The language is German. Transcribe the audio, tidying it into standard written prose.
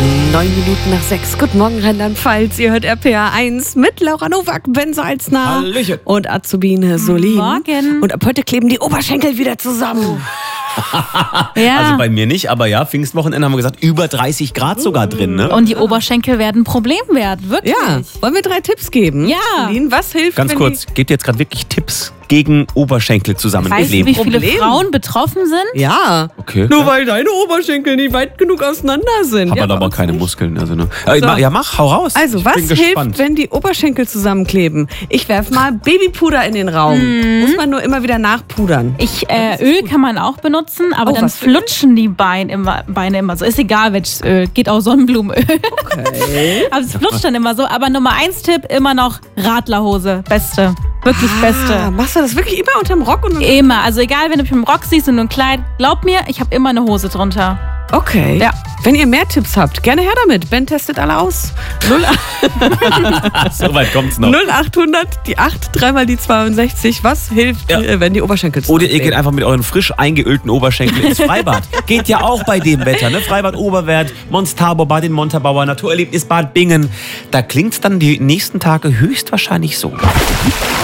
9:09. Guten Morgen, Rheinland-Pfalz. Ihr hört RPA 1 mit Laura Nowak, Ben Salzner Hallöchen. und Azubine Solin. Morgen. Und ab heute kleben die Oberschenkel wieder zusammen. Ja. Also bei mir nicht, aber ja, Pfingstwochenende haben wir gesagt, über 30 Grad sogar drin, ne? Und die Oberschenkel werden ein Problem werden, wirklich. Ja, wollen wir 3 Tipps geben? Ja. Solin, was hilft, Ganz wenn kurz, gebt ihr jetzt gerade wirklich Tipps gegen Oberschenkel Weißt du, zusammenkleben? wie viele Problem. Frauen betroffen sind? die... Ja. Okay. Nur weil deine Oberschenkel nicht weit genug auseinander sind. Hab Ja, aber bei uns keine nicht. Muskeln. Also, ne? So. Ja, mach, hau raus. Also, Ich was bin hilft, gespannt. wenn die Oberschenkel zusammenkleben? Ich werfe mal Babypuder in den Raum. Muss man nur immer wieder nachpudern. Öl kann man auch benutzen, aber Oh, dann was für Öl? flutschen die Beine immer so. Ist egal, welches Öl. Geht auch Sonnenblumenöl. Okay. Also es flutscht dann immer so. Aber Nummer 1 Tipp, immer noch Radlerhose. Beste. Wirklich beste. Machst du das wirklich immer unterm Rock? Und Immer. Also egal, wenn du mich im Rock siehst und nur ein Kleid. Glaub mir, ich habe immer eine Hose drunter. Okay. Ja. Wenn ihr mehr Tipps habt, gerne her damit. Ben testet alle aus. So weit kommt's noch. 0800, die 8, 3 mal die 62. Was hilft, Ja. wenn die Oberschenkel Oder ihr geht zusammenkleben? einfach mit euren frisch eingeölten Oberschenkeln ins Freibad. Geht ja auch bei dem Wetter, ne? Freibad Oberwert, Mons Tabor, Bad in Montabaur, Naturerlebnis Bad Bingen. Da klingt's dann die nächsten Tage höchstwahrscheinlich so.